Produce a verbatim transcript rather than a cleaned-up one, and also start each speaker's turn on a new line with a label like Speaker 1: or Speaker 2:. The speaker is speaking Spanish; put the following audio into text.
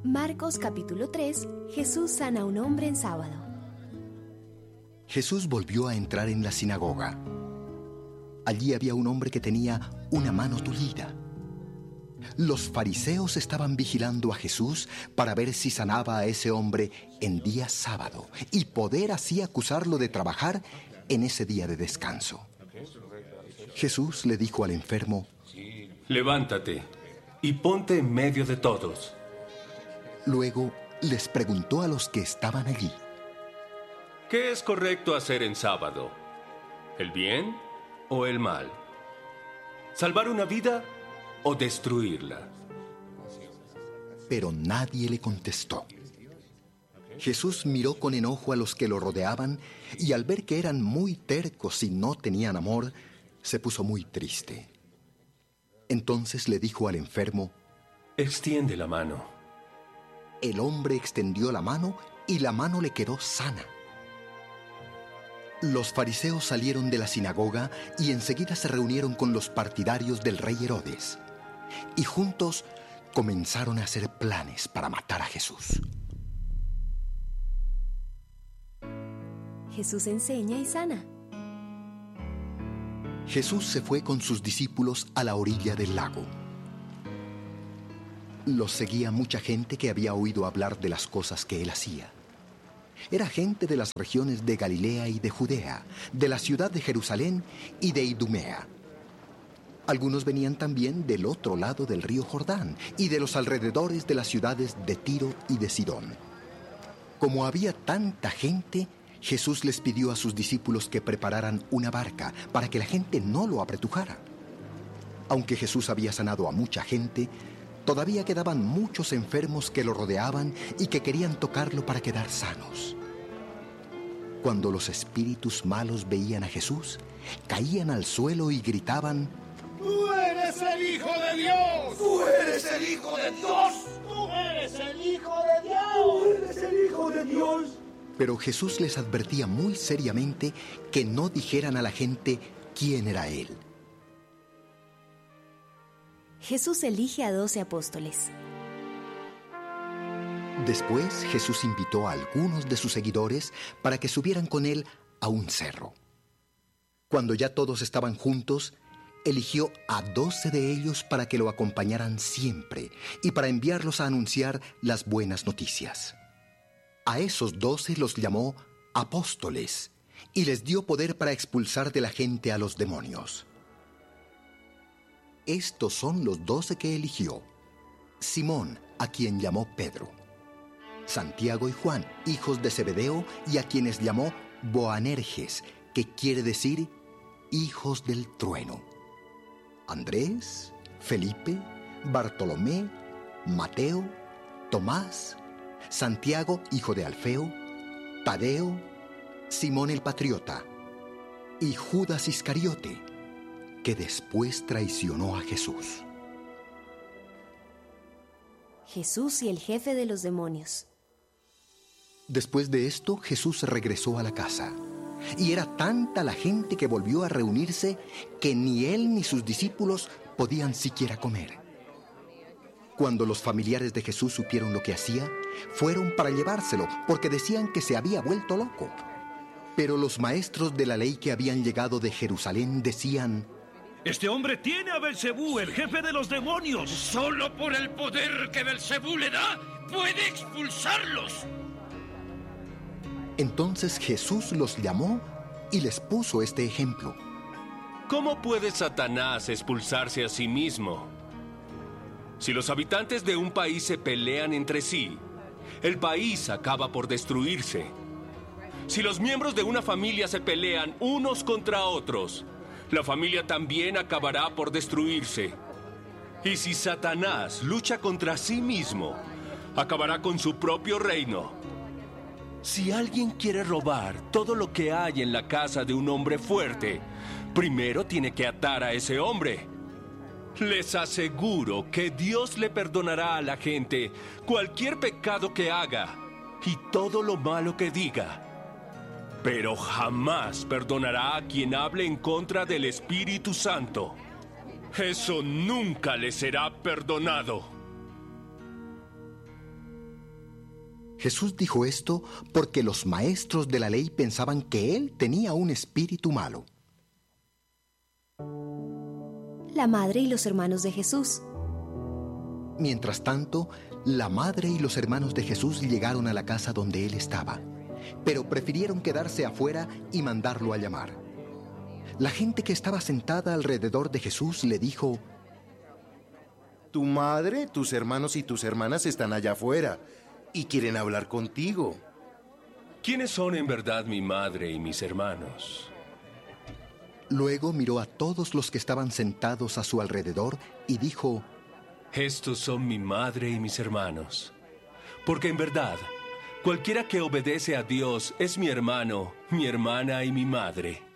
Speaker 1: Marcos capítulo tres. Jesús sana a un hombre en sábado.
Speaker 2: Jesús volvió a entrar en la sinagoga. Allí había un hombre que tenía una mano tullida. Los fariseos estaban vigilando a Jesús para ver si sanaba a ese hombre en día sábado y poder así acusarlo de trabajar en ese día de descanso. Jesús le dijo al enfermo:
Speaker 3: levántate y ponte en medio de todos.
Speaker 2: Luego les preguntó a los que estaban allí:
Speaker 3: ¿qué es correcto hacer en sábado? ¿El bien o el mal? ¿Salvar una vida o destruirla?
Speaker 2: Pero nadie le contestó. Jesús miró con enojo a los que lo rodeaban y al ver que eran muy tercos y no tenían amor, se puso muy triste. Entonces le dijo al enfermo:
Speaker 3: extiende la mano.
Speaker 2: El hombre extendió la mano y la mano le quedó sana. Los fariseos salieron de la sinagoga y enseguida se reunieron con los partidarios del rey Herodes. Y juntos comenzaron a hacer planes para matar a Jesús.
Speaker 1: Jesús enseña y sana.
Speaker 2: Jesús se fue con sus discípulos a la orilla del lago. Los seguía mucha gente que había oído hablar de las cosas que él hacía. Era gente de las regiones de Galilea y de Judea, de la ciudad de Jerusalén y de Idumea. Algunos venían también del otro lado del río Jordán y de los alrededores de las ciudades de Tiro y de Sidón. Como había tanta gente, Jesús les pidió a sus discípulos que prepararan una barca para que la gente no lo apretujara. Aunque Jesús había sanado a mucha gente, todavía quedaban muchos enfermos que lo rodeaban y que querían tocarlo para quedar sanos. Cuando los espíritus malos veían a Jesús, caían al suelo y gritaban:
Speaker 4: ¡Tú eres el Hijo de Dios! ¡Tú eres el Hijo de Dios! ¡Tú eres el Hijo de Dios! ¡Tú eres el Hijo de Dios!
Speaker 2: Pero Jesús les advertía muy seriamente que no dijeran a la gente quién era él.
Speaker 1: Jesús elige a doce apóstoles.
Speaker 2: Después Jesús invitó a algunos de sus seguidores para que subieran con él a un cerro. Cuando ya todos estaban juntos, eligió a doce de ellos para que lo acompañaran siempre y para enviarlos a anunciar las buenas noticias. A esos doce los llamó apóstoles y les dio poder para expulsar de la gente a los demonios. Estos son los doce que eligió: Simón, a quien llamó Pedro; Santiago y Juan, hijos de Zebedeo, y a quienes llamó Boanerges, que quiere decir hijos del trueno; Andrés, Felipe, Bartolomé, Mateo, Tomás, Santiago, hijo de Alfeo, Tadeo, Simón el patriota, y Judas Iscariote, que después traicionó a Jesús.
Speaker 1: Jesús y el jefe de los demonios.
Speaker 2: Después de esto, Jesús regresó a la casa. Y era tanta la gente que volvió a reunirse que ni él ni sus discípulos podían siquiera comer. Cuando los familiares de Jesús supieron lo que hacía, fueron para llevárselo, porque decían que se había vuelto loco. Pero los maestros de la ley que habían llegado de Jerusalén decían:
Speaker 5: este hombre tiene a Belcebú, el jefe de los demonios.
Speaker 4: Solo por el poder que Belcebú le da, puede expulsarlos.
Speaker 2: Entonces Jesús los llamó y les puso este ejemplo:
Speaker 3: ¿cómo puede Satanás expulsarse a sí mismo? Si los habitantes de un país se pelean entre sí, el país acaba por destruirse. Si los miembros de una familia se pelean unos contra otros, la familia también acabará por destruirse. Y si Satanás lucha contra sí mismo, acabará con su propio reino. Si alguien quiere robar todo lo que hay en la casa de un hombre fuerte, primero tiene que atar a ese hombre. Les aseguro que Dios le perdonará a la gente cualquier pecado que haga y todo lo malo que diga. Pero jamás perdonará a quien hable en contra del Espíritu Santo. Eso nunca le será perdonado.
Speaker 2: Jesús dijo esto porque los maestros de la ley pensaban que él tenía un espíritu malo.
Speaker 1: La madre y los hermanos de Jesús.
Speaker 2: Mientras tanto, la madre y los hermanos de Jesús llegaron a la casa donde él estaba, pero prefirieron quedarse afuera y mandarlo a llamar. La gente que estaba sentada alrededor de Jesús le dijo:
Speaker 6: Tu madre, tus hermanos y tus hermanas están allá afuera y quieren hablar contigo.
Speaker 3: ¿Quiénes son en verdad mi madre y mis hermanos?
Speaker 2: Luego miró a todos los que estaban sentados a su alrededor y dijo:
Speaker 3: Estos son mi madre y mis hermanos. Porque en verdad, cualquiera que obedece a Dios es mi hermano, mi hermana y mi madre.